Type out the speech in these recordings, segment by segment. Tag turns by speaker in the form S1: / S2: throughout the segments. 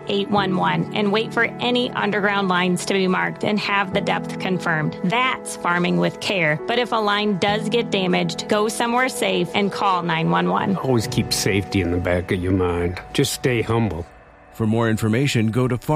S1: 811 and wait for any underground lines to be marked and have the depth confirmed. That's farming with care. But if a line does get damaged, go somewhere safe and call 911.
S2: Always keep safety in the back of your mind. Just stay humble.
S3: For more information, go to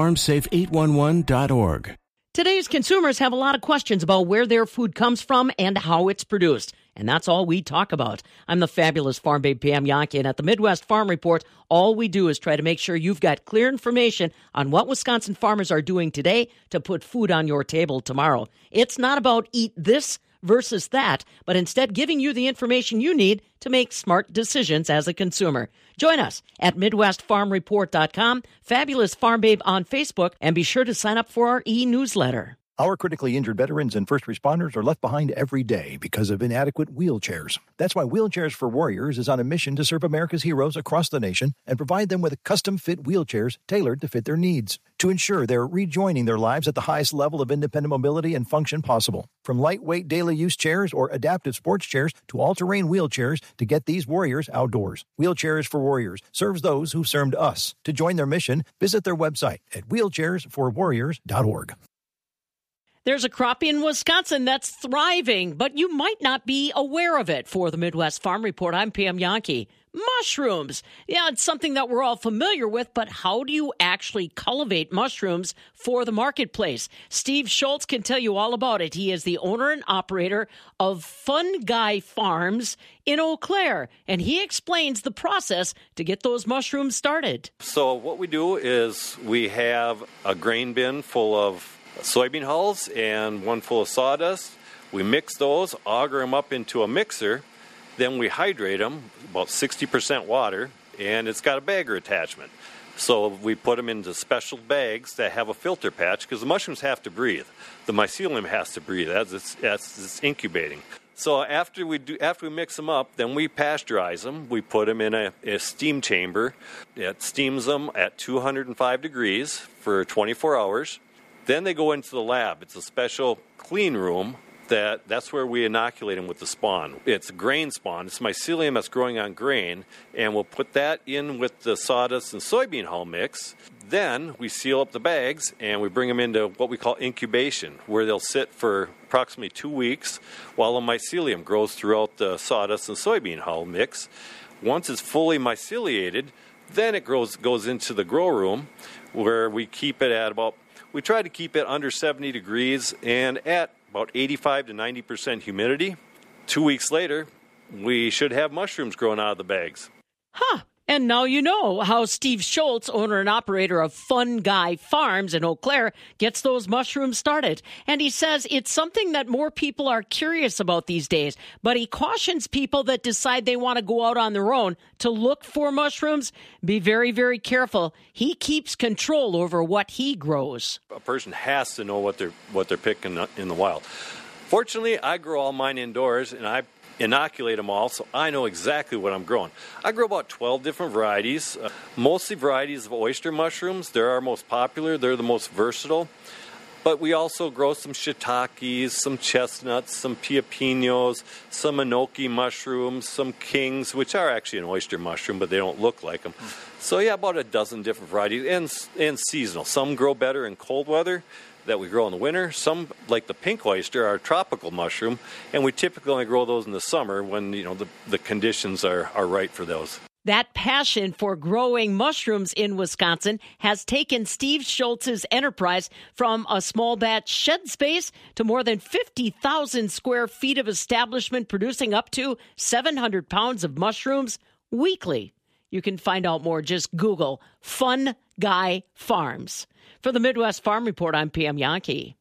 S3: farmsafe811.org.
S4: Today's consumers have a lot of questions about where their food comes from and how it's produced. And that's all we talk about. I'm the fabulous Farm Babe Pam Jahnke, and at the Midwest Farm Report, all we do is try to make sure you've got clear information on what Wisconsin farmers are doing today to put food on your table tomorrow. It's not about eat this versus that, but instead giving you the information you need to make smart decisions as a consumer. Join us at MidwestFarmReport.com, Fabulous Farm Babe on Facebook, and be sure to sign up for our e-newsletter.
S5: Our critically injured veterans and first responders are left behind every day because of inadequate wheelchairs. That's why Wheelchairs for Warriors is on a mission to serve America's heroes across the nation and provide them with custom-fit wheelchairs tailored to fit their needs to ensure they're rejoining their lives at the highest level of independent mobility and function possible. From lightweight daily use chairs or adaptive sports chairs to all-terrain wheelchairs to get these warriors outdoors. Wheelchairs for Warriors serves those who've served us. To join their mission, visit their website at wheelchairsforwarriors.org.
S4: There's a crop in Wisconsin that's thriving, but you might not be aware of it. For the Midwest Farm Report, I'm Pam Jahnke. Mushrooms. Yeah, it's something that we're all familiar with, but how do you actually cultivate mushrooms for the marketplace? Steve Schultz can tell you all about it. He is the owner and operator of Fun Guy Farms in Eau Claire, and he explains the process to get those mushrooms started.
S6: So what we do is we have a grain bin full of soybean hulls and one full of sawdust. We mix those, auger them up into a mixer, then we hydrate them, about 60% water, and it's got a bagger attachment. So we put them into special bags that have a filter patch because the mushrooms have to breathe. The mycelium has to breathe as it's incubating. So after we mix them up, then we pasteurize them. We put them in a steam chamber. It steams them at 205 degrees for 24 hours. Then they go into the lab. It's a special clean room that's where we inoculate them with the spawn. It's grain spawn. It's mycelium that's growing on grain, and we'll put that in with the sawdust and soybean hull mix. Then we seal up the bags, and we bring them into what we call incubation, where they'll sit for approximately 2 weeks while the mycelium grows throughout the sawdust and soybean hull mix. Once it's fully myceliated, then it goes into the grow room, where we keep it at we try to keep it under 70 degrees and at about 85 to 90% humidity. 2 weeks later, we should have mushrooms growing out of the bags.
S4: Huh. And now you know how Steve Schultz, owner and operator of Fun Guy Farms in Eau Claire, gets those mushrooms started. And he says it's something that more people are curious about these days. But he cautions people that decide they want to go out on their own to look for mushrooms. Be very, very careful. He keeps control over what he grows.
S6: A person has to know what they're picking in the wild. Fortunately, I grow all mine indoors, and I inoculate them all, so I know exactly what I'm growing. I grow about 12 different varieties, mostly varieties of oyster mushrooms. They're our most popular. They're the most versatile. But we also grow some shiitakes, some chestnuts, some piapinos, some enoki mushrooms, some kings, which are actually an oyster mushroom, but they don't look like them. So yeah, about a dozen different varieties, and seasonal. Some grow better in cold weather that we grow in the winter. Some, like the pink oyster, are a tropical mushroom, and we typically only grow those in the summer when the conditions are right for those.
S4: That passion for growing mushrooms in Wisconsin has taken Steve Schultz's enterprise from a small batch shed space to more than 50,000 square feet of establishment producing up to 700 pounds of mushrooms weekly. You can find out more. Just Google Fun Guy Farms. For the Midwest Farm Report, I'm Pam Jahnke.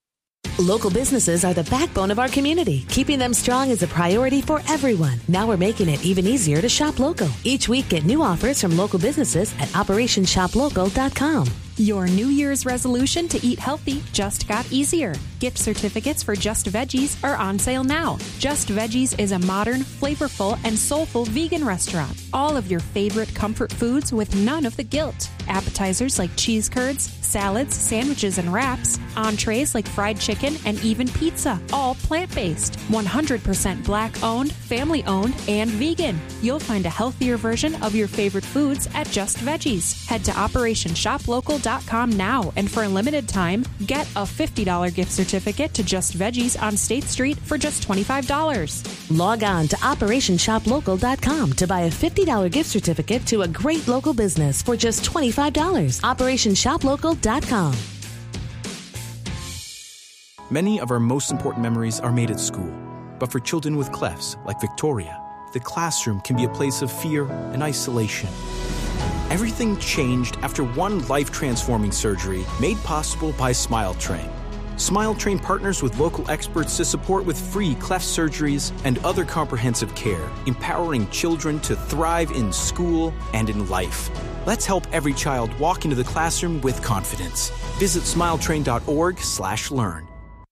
S7: Local businesses are the backbone of our community. Keeping them strong is a priority for everyone. Now we're making it even easier to shop local. Each week, get new offers from local businesses at OperationShopLocal.com.
S8: Your New Year's resolution to eat healthy just got easier. Gift certificates for Just Veggies are on sale now. Just Veggies is a modern, flavorful, and soulful vegan restaurant. All of your favorite comfort foods with none of the guilt. Appetizers like cheese curds, salads, sandwiches, and wraps, entrees like fried chicken, and even pizza, all plant-based. 100% black-owned, family-owned, and vegan. You'll find a healthier version of your favorite foods at Just Veggies. Head to OperationShopLocal.com now, and for a limited time, get a $50 gift certificate to Just Veggies on State Street for just $25.
S7: Log on to OperationShopLocal.com to buy a $50 gift certificate to a great local business for just $25. OperationShopLocal.com.
S9: Many of our most important memories are made at school. But for children with clefts, like Victoria, the classroom can be a place of fear and isolation. Everything changed after one life-transforming surgery made possible by SmileTrain. SmileTrain partners with local experts to support with free cleft surgeries and other comprehensive care, empowering children to thrive in school and in life. Let's help every child walk into the classroom with confidence. Visit smiletrain.org/learn.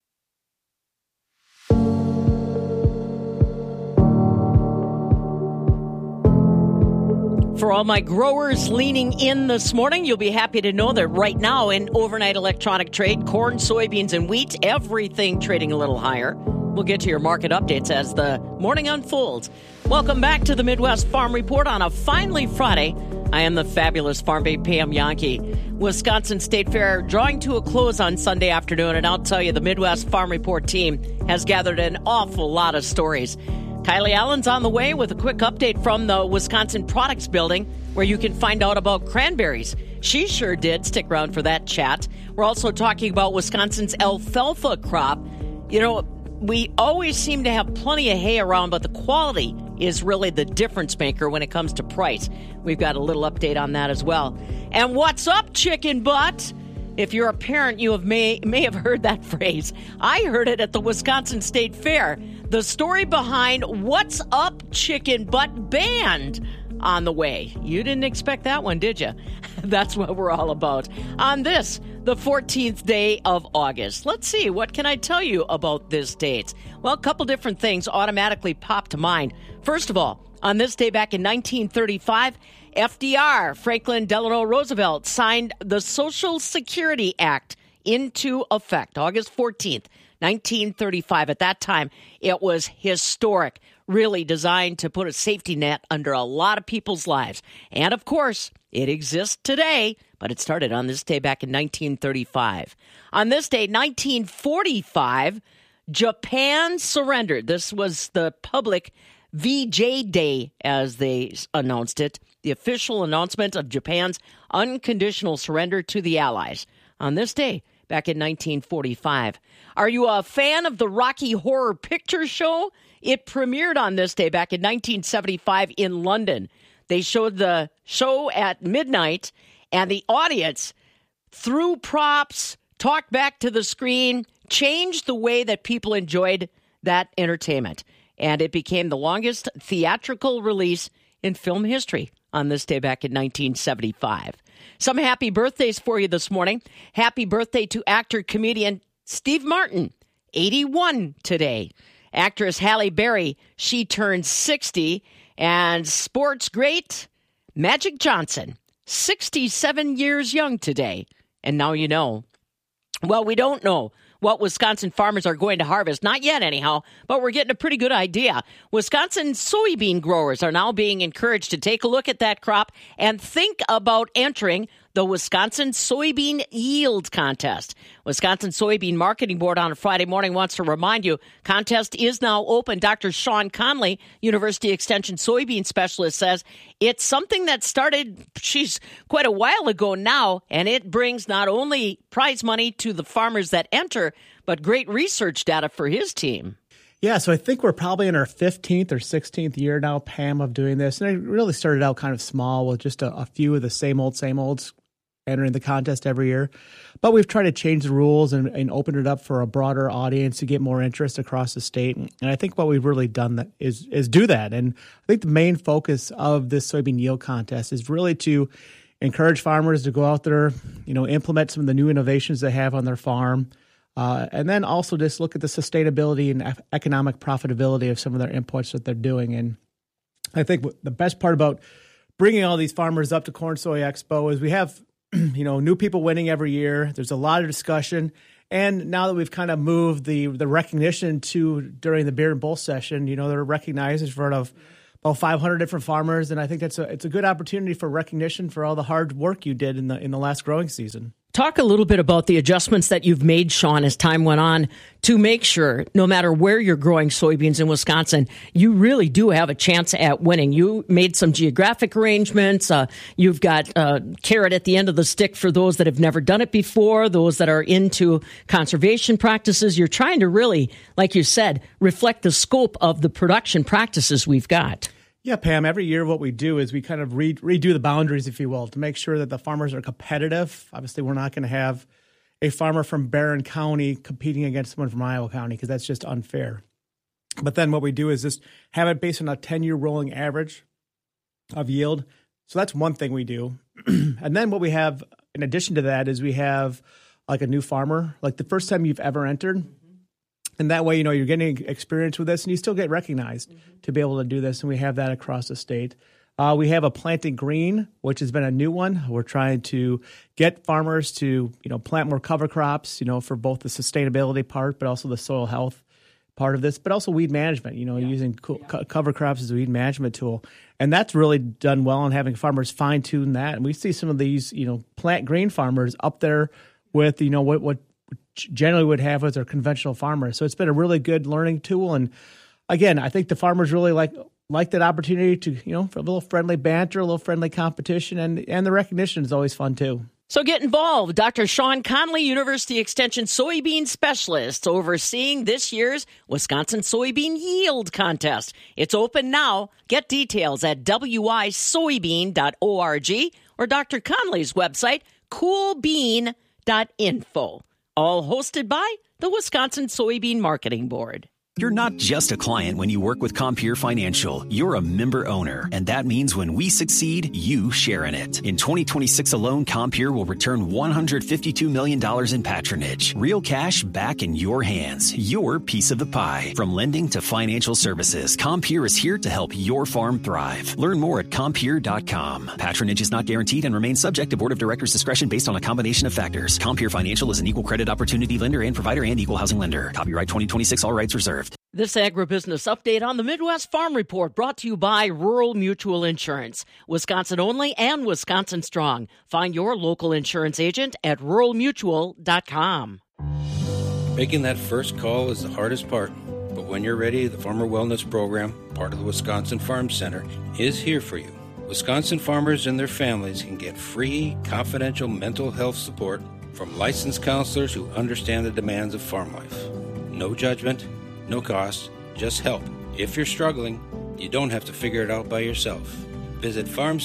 S4: For all my growers leaning in this morning, you'll be happy to know that right now in overnight electronic trade, corn, soybeans, and wheat, everything trading a little higher. We'll get to your market updates as the morning unfolds. Welcome back to the Midwest Farm Report on a finally Friday. I am the fabulous Farm Babe Pam Yankee. Wisconsin State Fair drawing to a close on Sunday afternoon, and I'll tell you, the Midwest Farm Report team has gathered an awful lot of stories. Kylie Allen's on the way with a quick update from the Wisconsin Products Building, where you can find out about cranberries. She sure did. Stick around for that chat. We're also talking about Wisconsin's alfalfa crop. You know, we always seem to have plenty of hay around, but the quality is really the difference maker when it comes to price. We've got a little update on that as well. And what's up, chicken butt? If you're a parent, you may have heard that phrase. I heard it at the Wisconsin State Fair. The story behind What's Up Chicken Butt Band on the way. You didn't expect that one, did you? That's what we're all about. On this, the 14th day of August. Let's see, what can I tell you about this date? Well, a couple different things automatically pop to mind. First of all, on this day back in 1935, FDR, Franklin Delano Roosevelt, signed the Social Security Act into effect, August 14th, 1935. At that time, it was historic, really designed to put a safety net under a lot of people's lives. And, of course, it exists today, but it started on this day back in 1935. On this day, 1945, Japan surrendered. This was the public VJ Day, as they announced it, the official announcement of Japan's unconditional surrender to the Allies. On this day, back in 1945. Are you a fan of the Rocky Horror Picture Show? It premiered on this day back in 1975 in London. They showed the show at midnight, and the audience threw props, talked back to the screen, changed the way that people enjoyed that entertainment. And it became the longest theatrical release in film history on this day back in 1975. Some happy birthdays for you this morning. Happy birthday to actor-comedian Steve Martin, 81 today. Actress Halle Berry, she turned 60. And sports great Magic Johnson, 67 years young today. And now you know. Well, we don't know what Wisconsin farmers are going to harvest. Not yet, anyhow, but we're getting a pretty good idea. Wisconsin soybean growers are now being encouraged to take a look at that crop and think about entering the Wisconsin Soybean Yield Contest. Wisconsin Soybean Marketing Board on a Friday morning wants to remind you, contest is now open. Dr. Sean Conley, University Extension soybean specialist, says it's something that started, quite a while ago now, and it brings not only prize money to the farmers that enter, but great research data for his team.
S10: Yeah, so I think we're probably in our 15th or 16th year now, Pam, of doing this. And it really started out kind of small with just a few of the same olds entering the contest every year. But we've tried to change the rules and open it up for a broader audience to get more interest across the state. And I think what we've really done is do that. And I think the main focus of this soybean yield contest is really to encourage farmers to go out there, implement some of the new innovations they have on their farm. And then also just look at the sustainability and economic profitability of some of their inputs that they're doing. And I think the best part about bringing all these farmers up to Corn Soy Expo is we have, new people winning every year. There's a lot of discussion. And now that we've kind of moved the recognition to during the beer and bowl session, they're recognized in front of about 500 different farmers. And I think it's a good opportunity for recognition for all the hard work you did in the last growing season.
S4: Talk a little bit about the adjustments that you've made, Sean, as time went on to make sure no matter where you're growing soybeans in Wisconsin, you really do have a chance at winning. You made some geographic arrangements. You've got a carrot at the end of the stick for those that have never done it before, those that are into conservation practices. You're trying to really, like you said, reflect the scope of the production practices we've got.
S10: Yeah, Pam, every year what we do is we kind of redo the boundaries, if you will, to make sure that the farmers are competitive. Obviously, we're not going to have a farmer from Barron County competing against someone from Iowa County because that's just unfair. But then what we do is just have it based on a 10-year rolling average of yield. So that's one thing we do. And then what we have in addition to that is we have like a new farmer, like the first time you've ever entered. And that way, you're getting experience with this and you still get recognized to be able to do this. And we have that across the state. We have a Planting Green, which has been a new one. We're trying to get farmers to, plant more cover crops, for both the sustainability part, but also the soil health part of this, but also weed management, using cover crops as a weed management tool. And that's really done well in having farmers fine tune that. And we see some of these, plant green farmers up there with, what generally would have as their conventional farmers. So it's been a really good learning tool. And again, I think the farmers really like that opportunity to, for a little friendly banter, a little friendly competition, and the recognition is always fun too.
S4: So get involved. Dr. Sean Conley, University Extension soybean specialist, overseeing this year's Wisconsin Soybean Yield Contest. It's open now. Get details at wisoybean.org or Dr. Conley's website, coolbean.info. All hosted by the Wisconsin Soybean Marketing Board.
S11: You're not just a client when you work with Compeer Financial. You're a member owner, and that means when we succeed, you share in it. In 2026 alone, Compeer will return $152 million in patronage. Real cash back in your hands. Your piece of the pie. From lending to financial services, Compeer is here to help your farm thrive. Learn more at Compeer.com. Patronage is not guaranteed and remains subject to Board of Directors' discretion based on a combination of factors. Compeer Financial is an equal credit opportunity lender and provider and equal housing lender. Copyright 2026, all rights reserved.
S4: This agribusiness update on the Midwest Farm Report brought to you by Rural Mutual Insurance. Wisconsin only and Wisconsin strong. Find your local insurance agent at ruralmutual.com.
S12: Making that first call is the hardest part. But when you're ready, the Farmer Wellness Program, part of the Wisconsin Farm Center, is here for you. Wisconsin farmers and their families can get free, confidential mental health support from licensed counselors who understand the demands of farm life. No judgment. No cost, just help. If you're struggling, you don't have to figure it out by yourself. Visit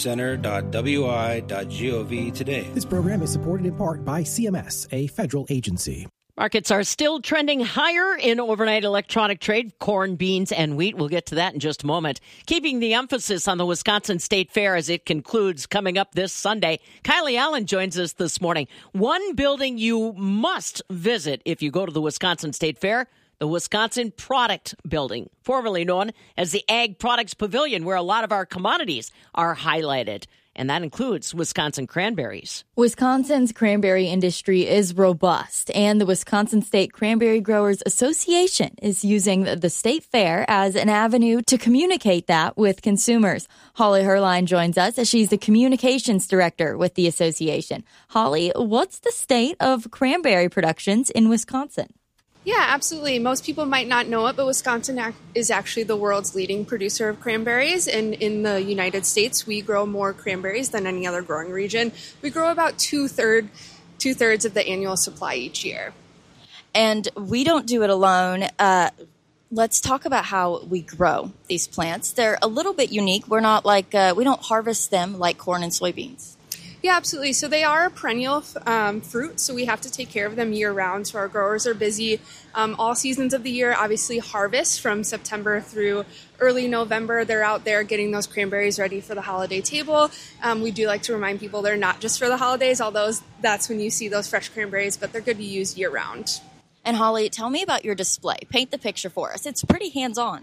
S12: farmcenter.wi.gov today.
S13: This program is supported in part by CMS, a federal agency.
S4: Markets are still trending higher in overnight electronic trade, corn, beans, and wheat. We'll get to that in just a moment. Keeping the emphasis on the Wisconsin State Fair as it concludes coming up this Sunday. Kylie Allen joins us this morning. One building you must visit if you go to the Wisconsin State Fair, the Wisconsin Product Building, formerly known as the Ag Products Pavilion, where a lot of our commodities are highlighted. And that includes Wisconsin cranberries.
S14: Wisconsin's cranberry industry is robust, and the Wisconsin State Cranberry Growers Association is using the state fair as an avenue to communicate that with consumers. Holly Herline joins us as she's the communications director with the association. Holly, what's the state of cranberry productions in Wisconsin?
S15: Yeah, absolutely. Most people might not know it, but Wisconsin is actually the world's leading producer of cranberries. And in the United States, we grow more cranberries than any other growing region. We grow about two-thirds of the annual supply each year.
S14: And we don't do it alone. Let's talk about how we grow these plants. They're a little bit unique. We're not like, we don't harvest them like corn and soybeans.
S15: Yeah, absolutely. So they are a perennial fruit, so we have to take care of them year-round. So our growers are busy all seasons of the year. Obviously, harvest from September through early November. They're out there getting those cranberries ready for the holiday table. We do like to remind people they're not just for the holidays, although that's when you see those fresh cranberries, but they're good to use year-round.
S14: And Holly, tell me about your display. Paint the picture for us. It's pretty hands-on.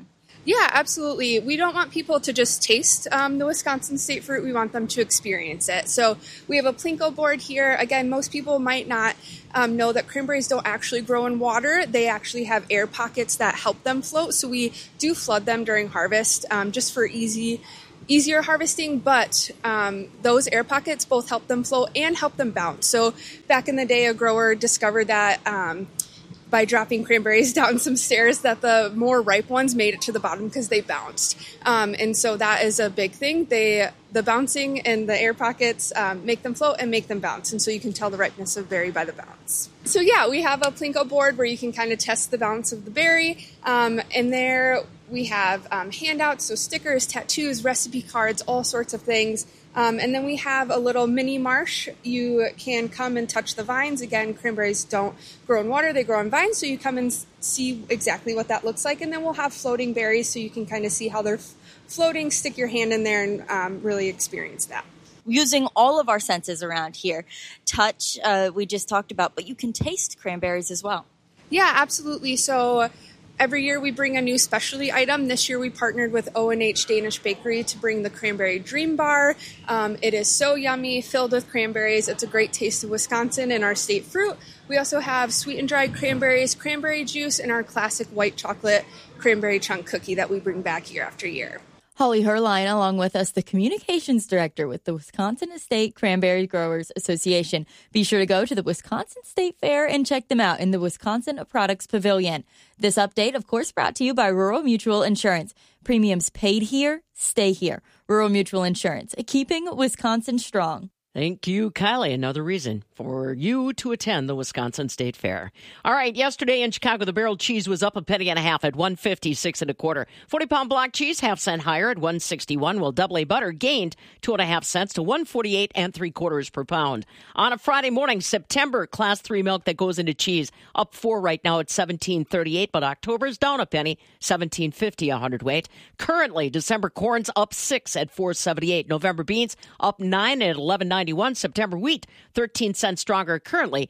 S15: Yeah, absolutely. We don't want people to just taste the Wisconsin State fruit. We want them to experience it. So we have a Plinko board here. Again, most people might not know that cranberries don't actually grow in water. They actually have air pockets that help them float. So we do flood them during harvest just for easier harvesting, but those air pockets both help them float and help them bounce. So back in the day, a grower discovered that by dropping cranberries down some stairs that the more ripe ones made it to the bottom because they bounced. And so that is a big thing. The bouncing and the air pockets make them float and make them bounce. And so you can tell the ripeness of berry by the bounce. So yeah, we have a Plinko board where you can kind of test the bounce of the berry. And there we have handouts, so stickers, tattoos, recipe cards, all sorts of things. And then we have a little mini marsh. You can come and touch the vines. Again, cranberries don't grow in water, they grow on vines, so you come and see exactly what that looks like. And then we'll have floating berries, so you can kind of see how they're floating, stick your hand in there, and really experience that.
S14: Using all of our senses around here. Touch, we just talked about, but you can taste cranberries as well.
S15: Yeah, absolutely. So every year we bring a new specialty item. This year we partnered with O&H Danish Bakery to bring the Cranberry Dream Bar. It is so yummy, filled with cranberries. It's a great taste of Wisconsin and our state fruit. We also have sweet and dried cranberries, cranberry juice, and our classic white chocolate cranberry chunk cookie that we bring back year after year.
S14: Holly Herline, along with us, the communications director with the Wisconsin State Cranberry Growers Association. Be sure to go to the Wisconsin State Fair and check them out in the Wisconsin Products Pavilion. This update, of course, brought to you by Rural Mutual Insurance. Premiums paid here, stay here. Rural Mutual Insurance, keeping Wisconsin strong.
S4: Thank you, Kylie. Another reason for you to attend the Wisconsin State Fair. All right, yesterday in Chicago, the barrel cheese was up 1.5 pennies at $1.56 1/4. 40-pound block cheese, half-cent higher at $1.61, while double A butter gained 2.5 cents to $1.48 3/4 per pound. On a Friday morning, September Class 3 milk that goes into cheese up 4 right now at $17.38, but October's down a penny, $17.50 a hundredweight. Currently, December corn's up 6 at $4.78. November beans up 9 at $11.91. September wheat, 13 cents stronger, currently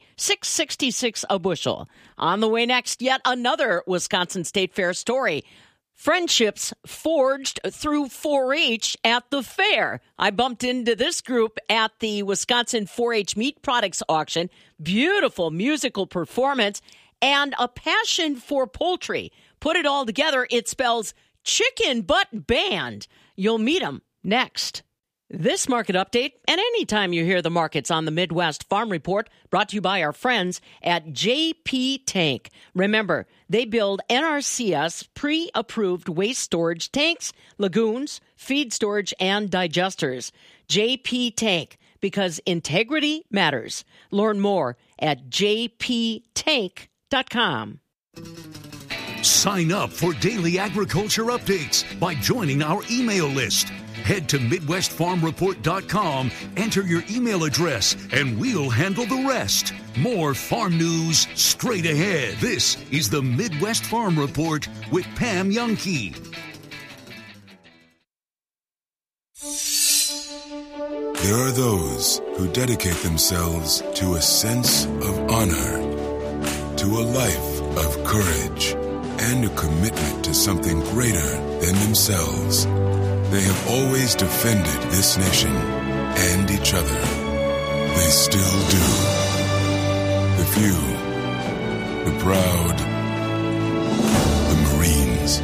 S4: $6.66 a bushel. On the way next, yet another Wisconsin State Fair story. Friendships forged through 4-H at the fair. I bumped into this group at the Wisconsin 4-H Meat Products Auction. Beautiful musical performance and a passion for poultry. Put it all together, it spells Chicken Butt Band. You'll meet them next. This market update, and anytime you hear the markets on the Midwest Farm Report, brought to you by our friends at JP Tank. Remember, they build NRCS pre-approved waste storage tanks, lagoons, feed storage, and digesters. JP Tank, because integrity matters. Learn more at jptank.com.
S16: Sign up for daily agriculture updates by joining our email list. Head to MidwestFarmReport.com, enter your email address, and we'll handle the rest. More farm news straight ahead. This is the Midwest Farm Report with Pam Youngkey.
S17: There are those who dedicate themselves to a sense of honor, to a life of courage, and a commitment to something greater than themselves. They have always defended this nation and each other. They still do. The few, the proud, the Marines.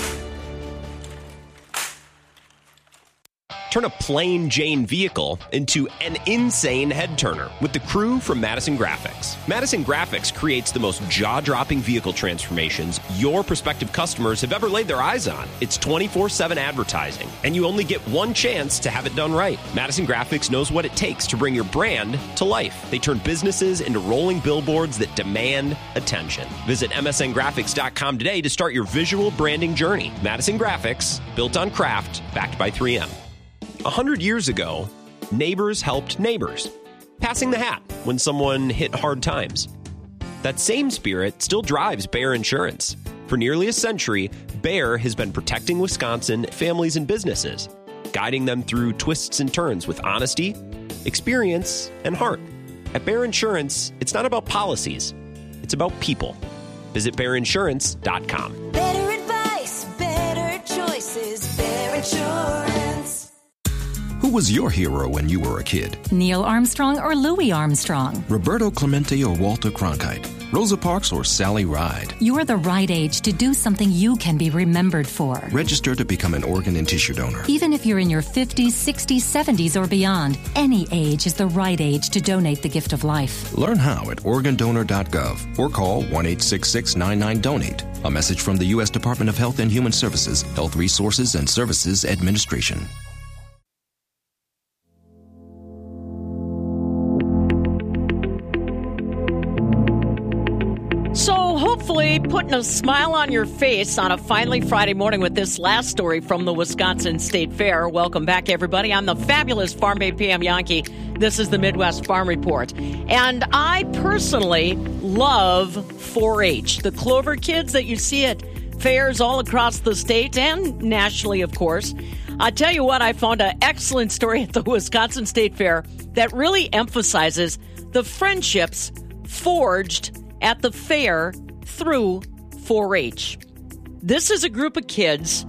S18: Turn a plain Jane vehicle into an insane head turner with the crew from Madison Graphics. Madison Graphics creates the most jaw-dropping vehicle transformations your prospective customers have ever laid their eyes on. It's 24/7 advertising, and you only get one chance to have it done right. Madison Graphics knows what it takes to bring your brand to life. They turn businesses into rolling billboards that demand attention. Visit msngraphics.com today to start your visual branding journey. Madison Graphics, built on craft, backed by 3M. 100 years ago, neighbors helped neighbors, passing the hat when someone hit hard times. That same spirit still drives Bayer Insurance. For nearly a century, Bayer has been protecting Wisconsin families and businesses, guiding them through twists and turns with honesty, experience, and heart. At Bayer Insurance, it's not about policies, it's about people. Visit BayerInsurance.com.
S19: Better advice, better Who was your hero when you were a kid?
S20: Neil Armstrong or Louis Armstrong?
S3: Roberto Clemente or Walter Cronkite? Rosa Parks or Sally Ride?
S20: You're the right age to do something you can be remembered for.
S3: Register to become an organ and tissue donor.
S20: Even if you're in your 50s, 60s, 70s, or beyond, any age is the right age to donate the gift of life.
S3: Learn how at organdonor.gov or call 1-866-99-DONATE. A message from the U.S. Department of Health and Human Services, Health Resources and Services Administration.
S4: So hopefully putting a smile on your face on a finally Friday morning with this last story from the Wisconsin State Fair. Welcome back, everybody. I'm the fabulous Farm Babe Pam Yankee. This is the Midwest Farm Report. And I personally love 4-H, the Clover kids that you see at fairs all across the state and nationally, of course. I'll tell you what, I found an excellent story at the Wisconsin State Fair that really emphasizes the friendships forged at the fair through 4-H. This is a group of kids,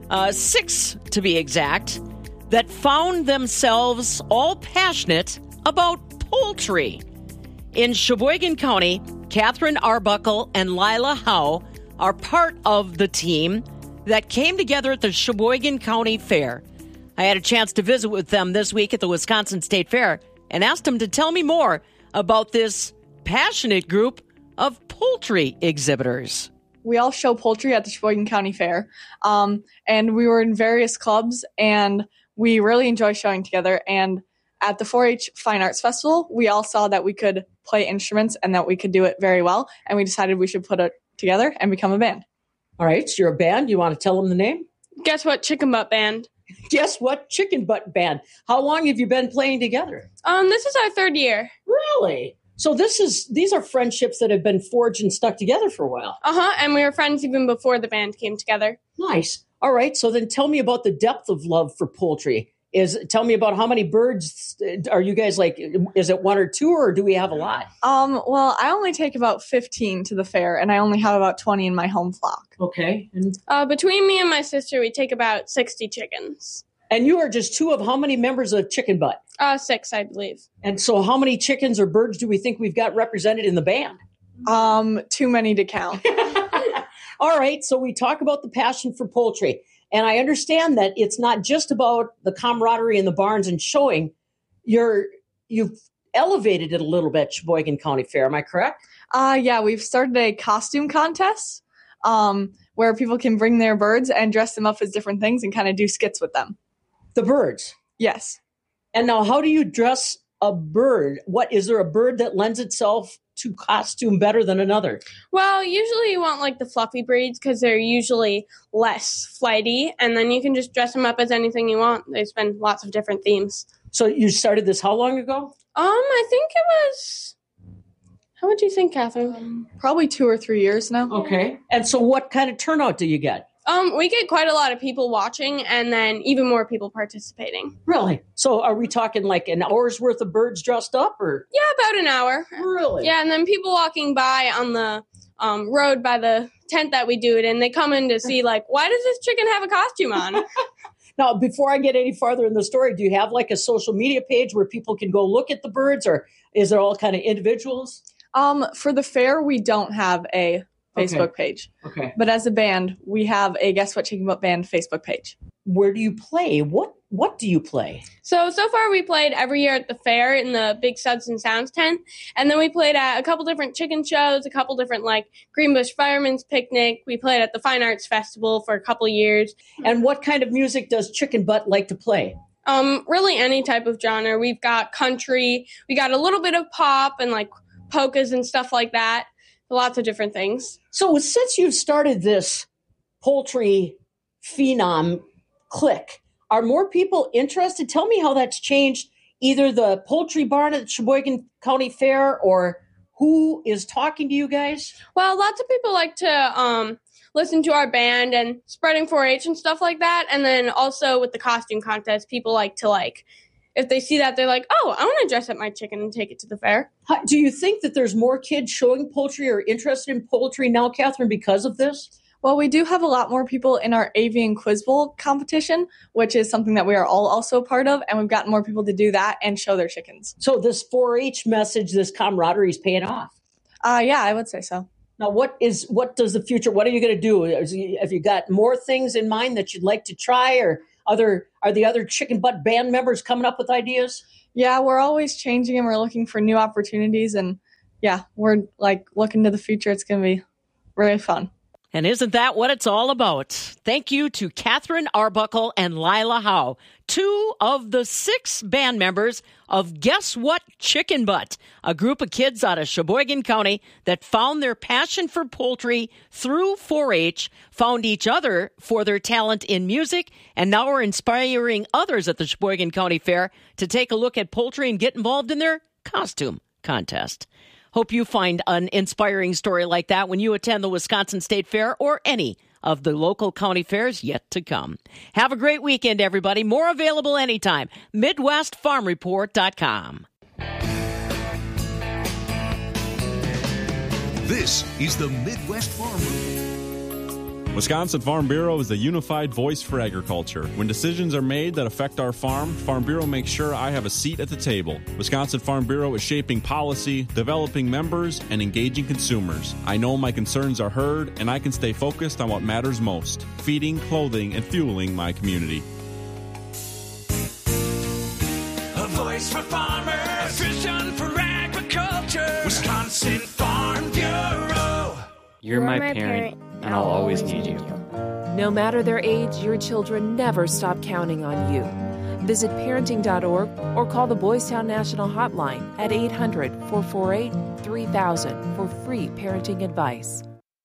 S4: 6 to be exact, that found themselves all passionate about poultry. In Sheboygan County, Catherine Arbuckle and Lila Howe are part of the team that came together at the Sheboygan County Fair. I had a chance to visit with them this week at the Wisconsin State Fair and asked them to tell me more about this passionate group of poultry exhibitors.
S21: We all show poultry at the Sheboygan County Fair, and we were in various clubs, and we really enjoy showing together. And at the 4-H Fine Arts Festival, we all saw that we could play instruments and that we could do it very well, and we decided we should put it together and become a band.
S4: All right, so you're a band. You want to tell them the name?
S15: Guess What Chicken Butt Band.
S4: Guess What Chicken Butt Band. How long have you been playing together?
S15: This is our 3rd year.
S4: Really? So these are friendships that have been forged and stuck together for a while.
S15: And we were friends even before the band came together.
S4: Nice. All right, so then tell me about the depth of love for poultry. Tell me about how many birds are you guys like? Is it 1 or 2, or do we have a lot?
S21: Well, I only take about 15 to the fair, and I only have about 20 in my home flock.
S4: Okay.
S15: Between me and my sister, we take about 60 chickens.
S4: And you are just 2 of how many members of Chicken Butt?
S15: 6, I believe.
S4: And so how many chickens or birds do we think we've got represented in the band?
S21: Too many to count.
S4: All right, so we talk about the passion for poultry. And I understand that it's not just about the camaraderie in the barns and showing. You've elevated it a little bit, Sheboygan County Fair. Am I correct?
S21: Yeah, we've started a costume contest where people can bring their birds and dress them up as different things and kind of do skits with them.
S4: The birds?
S21: Yes.
S4: And now how do you dress a bird? Is there a bird that lends itself to costume better than another?
S15: Well, usually you want like the fluffy breeds because they're usually less flighty, and then you can just dress them up as anything you want. They spend lots of different themes.
S4: So you started this how long ago?
S15: I think it was, how would you think, Catherine?
S21: Probably 2 or 3 years now.
S4: Okay. And so what kind of turnout do you get?
S15: We get quite a lot of people watching and then even more people participating.
S4: Really? So are we talking like an hour's worth of birds dressed up, or?
S15: Yeah, about an hour.
S4: Really?
S15: Yeah, and then people walking by on the road by the tent that we do it in, they come in to see like, why does this chicken have a costume on?
S4: Now, before I get any farther in the story, do you have like a social media page where people can go look at the birds, or is it all kind of individuals?
S21: For the fair, we don't have a Facebook page.
S4: Okay.
S21: But as a band, we have a Guess What Chicken Butt Band Facebook page.
S4: Where do you play? What do you play?
S15: So far we played every year at the fair in the big Suds and Sounds tent. And then we played at a couple different chicken shows, a couple different like Greenbush Fireman's Picnic. We played at the Fine Arts Festival for a couple of years.
S4: And what kind of music does Chicken Butt like to play?
S15: Really any type of genre. We've got country, we got a little bit of pop and like polkas and stuff like that. Lots of different things.
S4: So since you've started this poultry phenom clique, are more people interested? Tell me how that's changed, either the poultry barn at the Sheboygan County Fair or who is talking to you guys?
S15: Well, lots of people like to listen to our band and spreading 4-H and stuff like that. And then also with the costume contest, people like to if they see that, they're like, oh, I want to dress up my chicken and take it to the fair.
S4: Do you think that there's more kids showing poultry or interested in poultry now, Catherine, because of this?
S21: Well, we do have a lot more people in our Avian Quiz Bowl competition, which is something that we are all also part of, and we've gotten more people to do that and show their chickens.
S4: So this 4-H message, this camaraderie is paying off?
S21: Yeah, I would say so.
S4: Now, what does the future, what are you going to do? Have you got more things in mind that you'd like to try, or are the other Chicken Butt band members coming up with ideas?
S21: Yeah, we're always changing and we're looking for new opportunities. And yeah, we're looking to the future. It's going to be really fun.
S4: And isn't that what it's all about? Thank you to Catherine Arbuckle and Lila Howe, 2 of the 6 band members of Guess What Chicken Butt, a group of kids out of Sheboygan County that found their passion for poultry through 4-H, found each other for their talent in music, and now are inspiring others at the Sheboygan County Fair to take a look at poultry and get involved in their costume contest. Hope you find an inspiring story like that when you attend the Wisconsin State Fair or any of the local county fairs yet to come. Have a great weekend, everybody. More available anytime. MidwestFarmReport.com.
S16: This is the Midwest Farm Report.
S1: Wisconsin Farm Bureau is a unified voice for agriculture. When decisions are made that affect our farm, Farm Bureau makes sure I have a seat at the table. Wisconsin Farm Bureau is shaping policy, developing members, and engaging consumers. I know my concerns are heard, and I can stay focused on what matters most: feeding, clothing, and fueling my community.
S22: A voice for farmers, a vision for agriculture. Wisconsin Farm Bureau.
S23: You're my parent, and I'll always need you.
S24: No matter their age, your children never stop counting on you. Visit parenting.org or call the Boys Town National Hotline at 800-448-3000 for free parenting advice.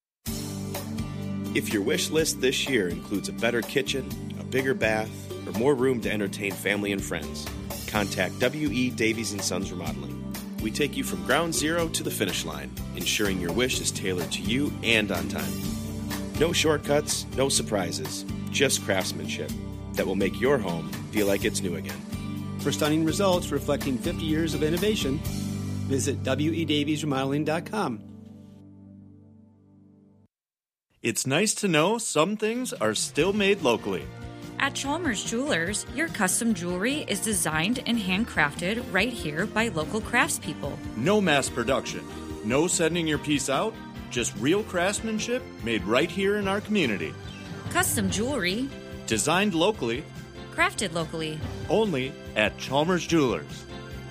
S25: If your wish list this year includes a better kitchen, a bigger bath, or more room to entertain family and friends, contact W.E. Davies & Sons Remodeling. We take you from ground zero to the finish line, ensuring your wish is tailored to you and on time. No shortcuts, no surprises, just craftsmanship that will make your home feel like it's new again.
S26: For stunning results reflecting 50 years of innovation, visit WEDaviesRemodeling.com.
S27: It's nice to know some things are still made locally.
S28: At Chalmers Jewelers, your custom jewelry is designed and handcrafted right here by local craftspeople.
S27: No mass production, no sending your piece out, just real craftsmanship made right here in our community.
S28: Custom jewelry,
S27: designed locally,
S28: crafted locally,
S27: only at Chalmers Jewelers.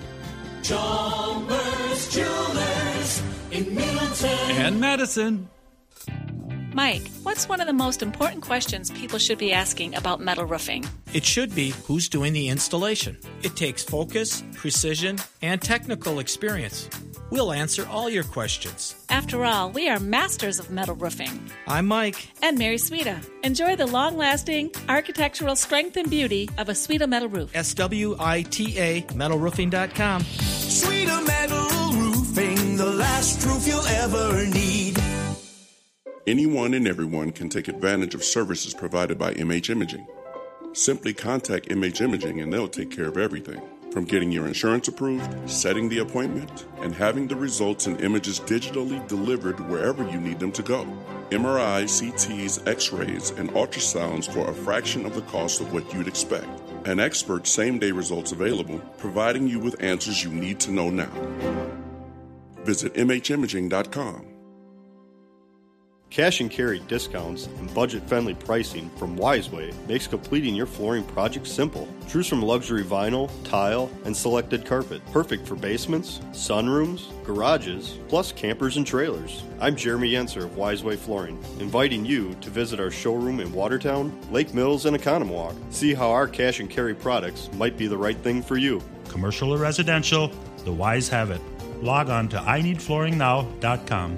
S22: Chalmers Jewelers in Middleton
S29: and Madison.
S30: Mike, what's one of the most important questions people should be asking about metal roofing?
S31: It should be, who's doing the installation? It takes focus, precision, and technical experience. We'll answer all your questions.
S30: After all, we are masters of metal roofing.
S31: I'm Mike.
S30: And Mary Sweta. Enjoy the long-lasting architectural strength and beauty of a Sweta metal roof.
S31: SWITA metalroofing.com.
S22: Sweta Metal Roofing, the last roof you'll ever need.
S32: Anyone and everyone can take advantage of services provided by MH Imaging. Simply contact MH Imaging and they'll take care of everything, from getting your insurance approved, setting the appointment, and having the results and images digitally delivered wherever you need them to go. MRIs, CTs, X-rays, and ultrasounds for a fraction of the cost of what you'd expect. An expert same-day results available, providing you with answers you need to know now. Visit MHimaging.com.
S33: Cash and carry discounts and budget-friendly pricing from Wiseway makes completing your flooring project simple. Choose from luxury vinyl, tile, and selected carpet. Perfect for basements, sunrooms, garages, plus campers and trailers. I'm Jeremy Yenser of Wiseway Flooring, inviting you to visit our showroom in Watertown, Lake Mills, and Economwalk. See how our cash and carry products might be the right thing for you.
S34: Commercial or residential, the Wise have it. Log on to INeedFlooringNow.com.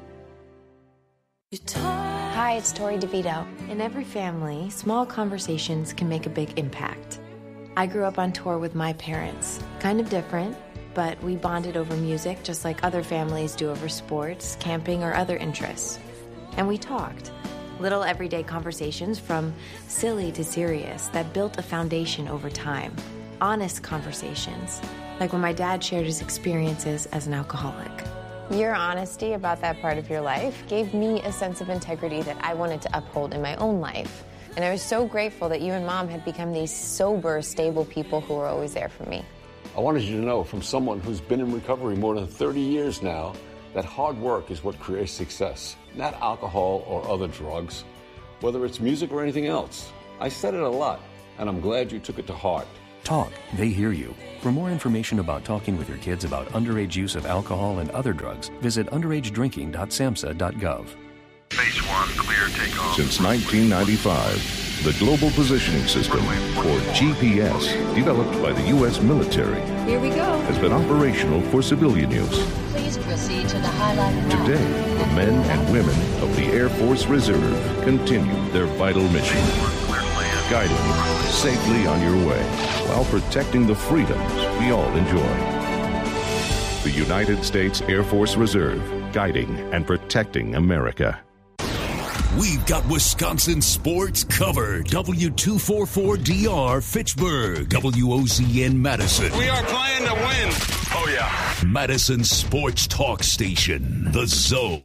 S35: Hi, it's Tori DeVito. In every family, small conversations can make a big impact. I grew up on tour with my parents. Kind of different, but we bonded over music just like other families do over sports, camping, or other interests. And we talked. Little everyday conversations from silly to serious that built a foundation over time. Honest conversations, like when my dad shared his experiences as an alcoholic. Your honesty about that part of your life gave me a sense of integrity that I wanted to uphold in my own life. And I was so grateful that you and Mom had become these sober, stable people who were always there for me.
S2: I wanted you to know, from someone who's been in recovery more than 30 years now, that hard work is what creates success, not alcohol or other drugs, whether it's music or anything else. I said it a lot, and I'm glad you took it to heart.
S5: Talk, they hear you. For more information about talking with your kids about underage use of alcohol and other drugs, visit underagedrinking.samhsa.gov.
S6: Phase 1, clear takeoff.
S7: Since 1995, the Global Positioning System, or GPS, developed by the U.S. military,
S35: Here we go.
S7: has been operational for civilian use.
S35: Please proceed to the highlighted route.
S7: Today, the men and women of the Air Force Reserve continue their vital mission, guiding you safely on your way while protecting the freedoms we all enjoy. The United States Air Force Reserve, guiding and protecting America.
S16: We've got Wisconsin sports covered. W244DR Fitchburg. WOZN Madison.
S22: We are playing to win. Oh, yeah.
S16: Madison Sports Talk Station. The Zone.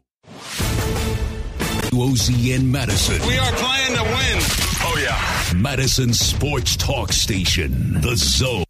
S16: WOZN Madison.
S22: We are playing to win. Oh, yeah.
S16: Madison Sports Talk Station. The Zone.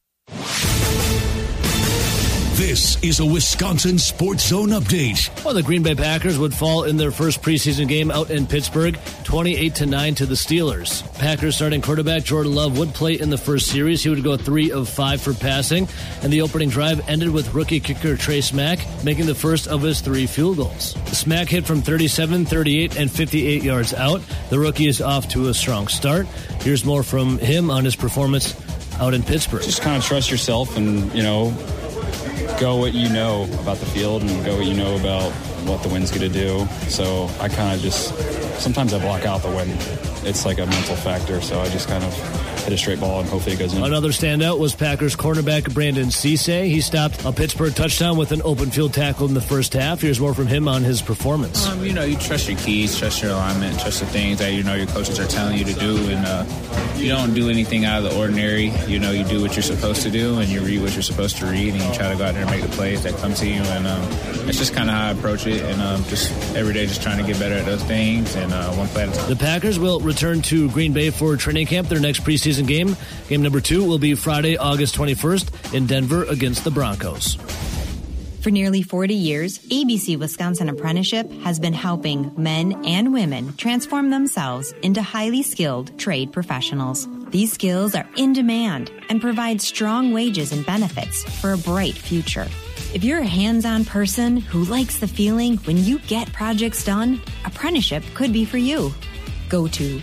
S16: This is a Wisconsin Sports Zone update.
S7: Well, the Green Bay Packers would fall in their first preseason game out in Pittsburgh, 28-9 to the Steelers. Packers starting quarterback Jordan Love would play in the first series. He would go 3 of 5 for passing, and the opening drive ended with rookie kicker Trey Smack making the first of his 3 field goals. Smack hit from 37, 38, and 58 yards out. The rookie is off to a strong start. Here's more from him on his performance out in Pittsburgh.
S8: Just kind of trust yourself and, go what you know about the field and go what you know about what the wind's going to do. So I kind of just, sometimes I block out the wind. It's like a mental factor, so I just kind of hit a straight ball and hopefully it goes in.
S7: Another standout was Packers cornerback Brandon Cisse. He stopped a Pittsburgh touchdown with an open field tackle in the first half. Here's more from him on his performance.
S9: You trust your keys, trust your alignment, trust the things that your coaches are telling you to do, and you don't do anything out of the ordinary. You do what you're supposed to do, and you read what you're supposed to read, and you try to go out there and make the plays that come to you. And it's just kind of how I approach it, and just every day just trying to get better at those things, and one play at a time.
S7: The Packers will return to Green Bay for training camp, their next preseason game. Game number 2 will be Friday, August 21st in Denver against the Broncos.
S10: For nearly 40 years, ABC Wisconsin Apprenticeship has been helping men and women transform themselves into highly skilled trade professionals. These skills are in demand and provide strong wages and benefits for a bright future. If you're a hands-on person who likes the feeling when you get projects done, apprenticeship could be for you. Go to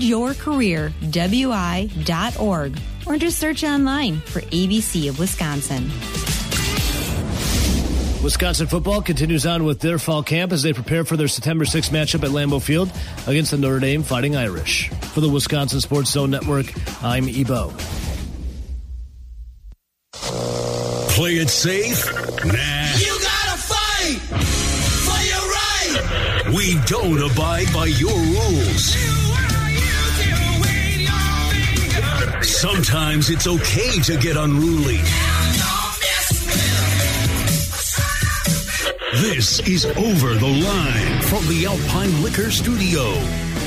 S10: buildyourcareerwi.org or just search online for ABC of Wisconsin.
S7: Wisconsin football continues on with their fall camp as they prepare for their September 6th matchup at Lambeau Field against the Notre Dame Fighting Irish. For the Wisconsin Sports Zone Network, I'm Ebo.
S16: Play it safe? Nah.
S22: You gotta fight for your right.
S16: We don't abide by your rules. Sometimes it's okay to get unruly. This is Over the Line from the Alpine Liquor Studio.